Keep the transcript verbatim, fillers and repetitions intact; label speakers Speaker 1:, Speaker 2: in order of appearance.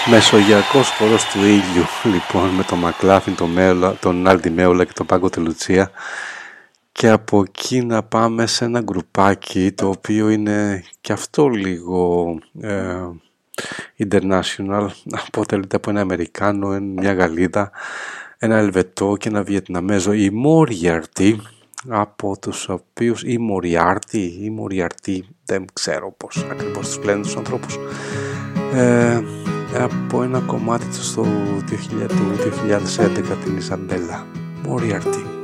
Speaker 1: Μεσογειακός χώρος του ήλιου, λοιπόν, με τον Μακλάφιν, τον, Μέολα, τον Άλντι Μέολα και τον Πάγκο Τελουτσία. Και από εκεί να πάμε σε ένα γκρουπάκι το οποίο είναι και αυτό λίγο ε, international. Αποτελείται από ένα Αμερικάνο, μια Γαλλίδα, ένα Ελβετό και ένα Βιετναμέζο, η Moriarty, από τους οποίους η Moriarty η Moriarty δεν ξέρω πώς ακριβώς τους λένε τους ανθρώπους, ε, από ένα κομμάτι του στο δύο χιλιάδες έντεκα, την Ιζαμπέλα Moriarty.